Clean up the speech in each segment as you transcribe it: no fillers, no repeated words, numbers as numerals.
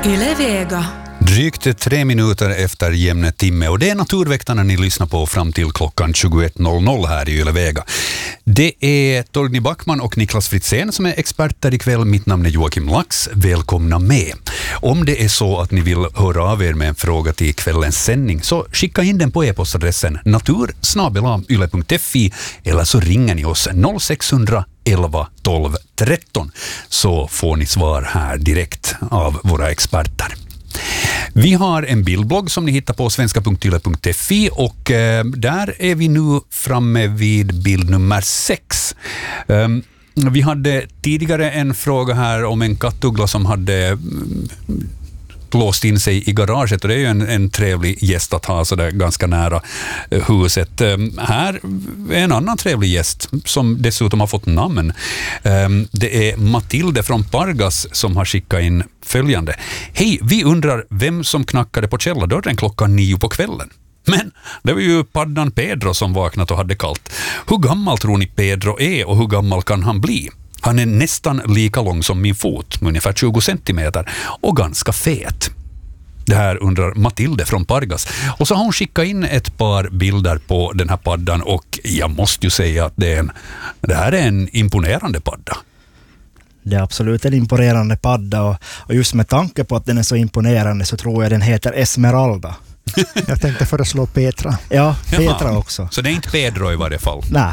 Yle Vega. Drygt 3 minuter efter jämne timme och det är Naturväktarna ni lyssnar på fram till klockan 21.00 här i Yle Vega. Det är Torgny Backman och Niklas Fritzén som är experter ikväll. Mitt namn är Joakim Lax. Välkomna med. Om det är så att ni vill höra av er med en fråga till kvällens sändning så skicka in den på e-postadressen natur@yle.fi eller så ringer ni oss 0600 11 12 13 så får ni svar här direkt av våra experter. Vi har en bildblogg som ni hittar på svenska.yle.fi och där är vi nu framme vid bild nummer 6. Vi hade tidigare en fråga här om en kattuggla som hade låst in sig i garaget och det är ju en trevlig gäst att ha så där ganska nära huset. Här är en annan trevlig gäst som dessutom har fått namn. Det är Matilde från Pargas som har skickat in följande. Hej, vi undrar vem som knackade på källardörren klockan 9 på kvällen. Men det var ju paddan Pedro som vaknat och hade kallt. Hur gammal tror ni Pedro är och hur gammal kan han bli? Han är nästan lika lång som min fot, ungefär 20 centimeter och ganska fet. Det här undrar Matilde från Pargas. Och så har hon skickat in ett par bilder på den här paddan och jag måste ju säga att det här är en imponerande padda. Det är absolut en imponerande padda och just med tanke på att den är så imponerande så tror jag den heter Esmeralda. Jag tänkte föreslå Petra. Ja, Petra Jaha. också. Så det är inte Pedro i varje fall? Nej.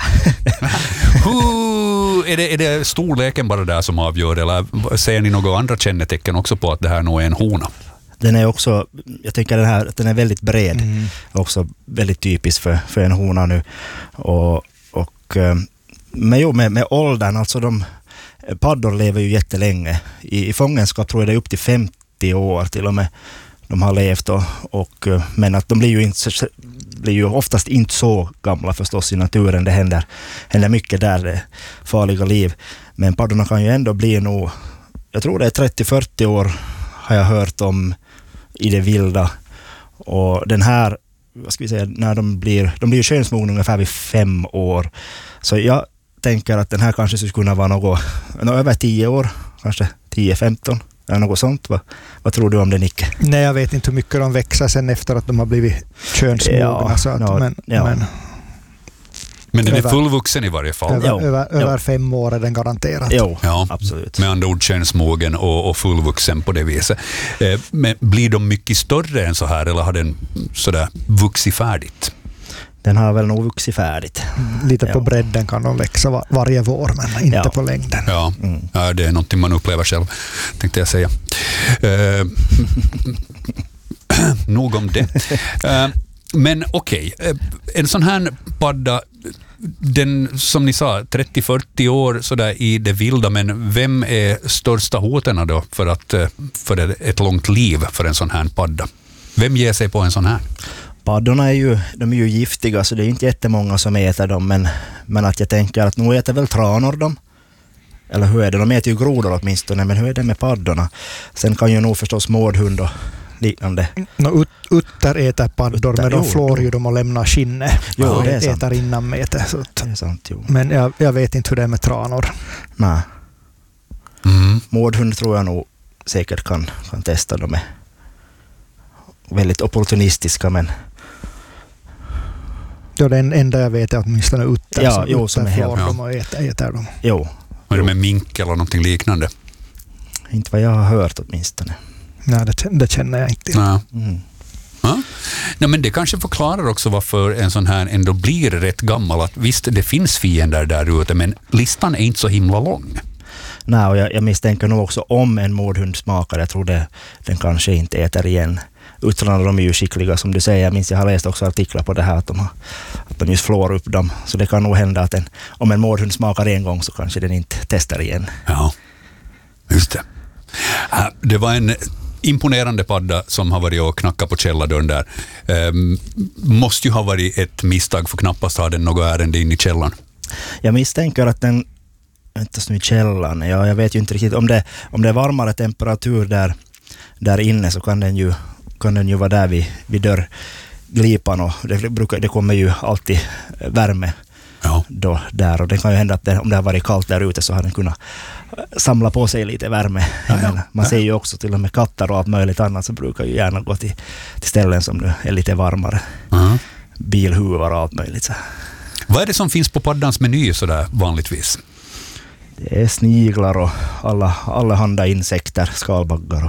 Är det storleken bara där som avgör eller ser ni några andra kännetecken också på att det här nog är en hona? Den är också, jag tänker att den är väldigt bred. Också väldigt typisk för en hona nu. Med åldern, alltså paddor lever ju jättelänge. I fångenskap tror jag det är upp till 50 år till och med. De har levt men att de blir ju oftast inte så gamla förstås i naturen. Det händer mycket där, det farliga liv. Men paddorna kan ju ändå bli nog, jag tror det är 30-40 år har jag hört om i det vilda. Och den här, vad ska vi säga, när de blir könsmogna ungefär vid 5 år. Så jag tänker att den här kanske skulle kunna vara något över 10 år, kanske 10-15. Eller något sånt. Vad tror du om det, Nicke? Nej, jag vet inte hur mycket de växer sen efter att de har blivit könsmogna. Men den är fullvuxen i varje fall. Över 5 år är den garanterad. Ja, absolut. Med andra ord könsmogen och fullvuxen på det viset. Men blir de mycket större än så här eller har den sådär vuxit färdigt? Den har väl nog vuxit färdigt. Lite på bredden kan de växa varje vår, men inte på längden. Ja, det är någonting man upplever själv, tänkte jag säga. Nog om det. Men okej, en sån här padda, den som ni sa, 30-40 år sådär i det vilda, men vem är största hoten då för ett långt liv för en sån här padda? Vem ger sig på en sån här? Paddorna är ju giftiga så det är inte jättemånga som äter dem men att jag tänker att nu äter väl tranor dem. Eller hur är det? De äter ju grodor åtminstone, men hur är det med paddorna? Sen kan ju nog förstås mårdhund och liknande. Utter äter paddor, men de flår ju dem och lämnar skinne. Jo, och det är sant. äter innan mete. Det är sant, jo. Men jag vet inte hur det är med tranor. Nej. Mårdhund tror jag nog säkert kan testa dem. Är väldigt opportunistiska, men Ja, den enda jag vet är åtminstone utter som är flår dem och äter dem. Jo. Är det med mink eller någonting liknande? Inte vad jag har hört åtminstone. Nej, det känner jag inte till. Ja, men det kanske förklarar också varför en sån här ändå blir rätt gammal. Att visst, det finns fiender där ute, men listan är inte så himla lång. Nej, och jag misstänker nog också om en mårdhund smakar. Jag tror den kanske inte äter igen. Utrarna, de är ju skickliga som du säger. Jag har läst också artiklar på det här att de just flår upp dem. Så det kan nog hända att om en mårdhund smakar en gång så kanske den inte testar igen. Ja, just det. Det var en imponerande padda som har varit och knackat på källardörren där. Måste ju ha varit ett misstag för knappast har den något ärende in i källaren. Jag misstänker att den inte så i källaren. Jag vet ju inte riktigt om det är varmare temperatur där inne så kan den ju vara där vid dörrglipan och det kommer ju alltid värme då, där. Och det kan ju hända att om det har varit kallt där ute så har den kunnat samla på sig lite värme. Men man ser ju också till och med katter och allt möjligt annat så brukar ju gärna gå till ställen som nu är lite varmare. Bilhuvar och allt möjligt. Så. Vad är det som finns på paddans meny så där vanligtvis? Det är sniglar och alla handa insekter, skalbaggar och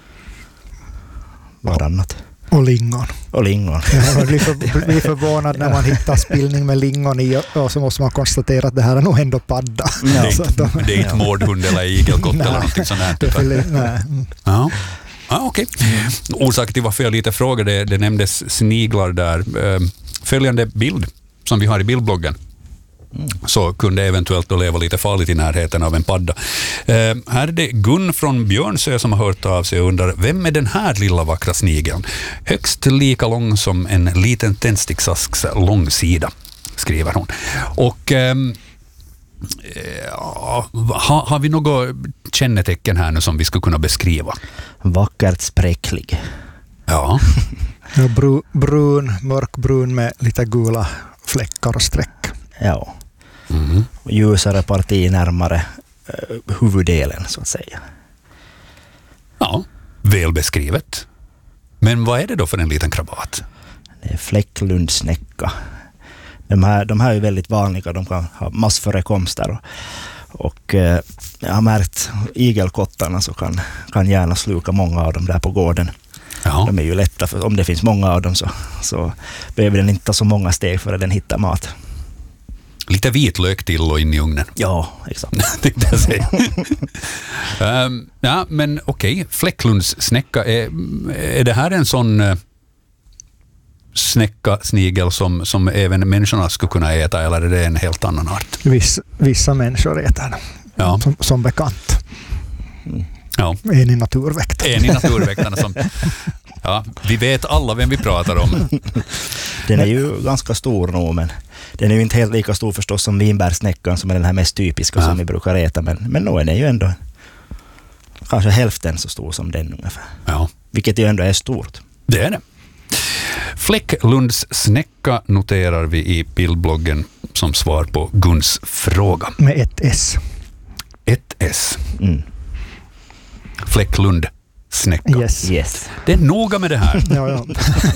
varannat. Och lingon. Och lingon. Ja, man blir förvånad när man hittar spillning med lingon i och så måste man konstatera att det här är nog ändå padda. Ja. Det är inte mårdhund eller igelkott eller någonting sånt där. Ja. Okej. Orsaken till varför jag lite frågade, det nämndes sniglar där. Följande bild som vi har i bildbloggen. Så kunde eventuellt då leva lite farligt i närheten av en padda. Här är det Gun från Björnsö som har hört av sig och undrar, vem är den här lilla vackra snigeln? Högst lika lång som en liten tändsticksasks långsida, skriver hon. Och har vi något kännetecken här nu som vi skulle kunna beskriva? Vackert spräcklig. Ja. Brun, mörkbrun med lite gula fläckar och streck. Ja. Ljusare parti närmare huvuddelen så att säga. Ja, väl beskrivet. Men vad är det då för en liten krabat? Det är fläcklundsnäcka. De här är väldigt vanliga, de kan ha massförekomster och jag har märkt igelkottarna så kan gärna sluka många av dem där på gården. Ja. De är ju lätta, för om det finns många av dem så behöver den inte ta så många steg för att den hittar mat. Lite vitlök till och in i ugnen. Ja, exakt. Tänkte jag säga. Ja, men okej. Fläcklundssnäcka, är det här en sån snigel som även människorna skulle kunna äta, eller är det en helt annan art? Vissa människor äter den, ja. som bekant. Ja. En i naturväktarna som... Ja, vi vet alla vem vi pratar om. Den är ju ganska stor nu, men den är ju inte helt lika stor förstås som vinbärsnäckan som är den här mest typiska som vi brukar äta. Men nu är den ju ändå kanske hälften så stor som den ungefär. Ja. Vilket ju ändå är stort. Det är det. Fläcklundssnäcka noterar vi i bildbloggen som svar på Guns fråga. Med ett S. Ett S. Fläcklundsnäcka. Yes. Det är noga med det här. Ja.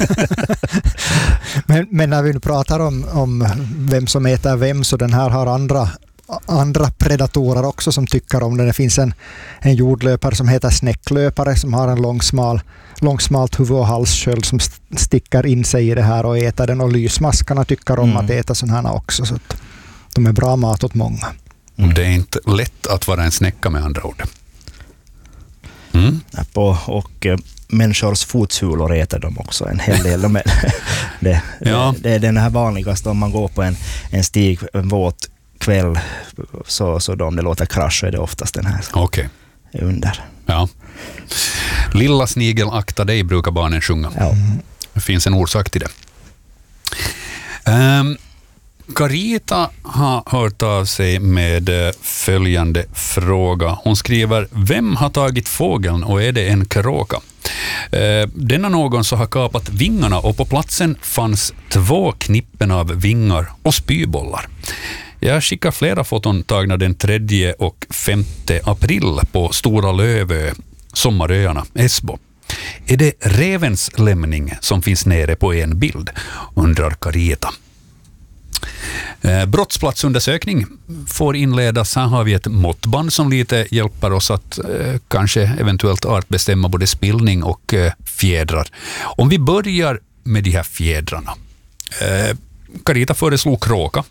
men när vi nu pratar om vem som äter vem, så den här har andra predatorer också som tycker om den. Det finns en jordlöpare som heter snäcklöpare som har en långsmalt huvud- och halssköld som sticker in sig i det här och äter den, och lysmaskarna tycker om att äta sådana här också, så att de är bra mat åt många. Det är inte lätt att vara en snäcka med andra ord. Och människors fotsulor äter de också en hel del. Det är den här vanligaste om man går på en stig en våt kväll, så om det låter krasch är det oftast den här under. Ja. Lilla snigel, akta dig, brukar barnen sjunga. Ja. Det finns en orsak till det. Carita har hört av sig med följande fråga. Hon skriver, vem har tagit fågeln och är det en kråka? Denna någon så har kapat vingarna och på platsen fanns 2 knippen av vingar och spybollar. Jag skickar flera foton tagna den 3 och 5 april på Stora Lövö, Sommaröarna, Esbo. Är det revens lämning som finns nere på en bild? Undrar Carita. Brottsplatsundersökning får inledas. Här har vi ett måttband som lite hjälper oss att kanske eventuellt artbestämma både spillning och fjädrar. Om vi börjar med de här fjädrarna. Carita föreslog kråka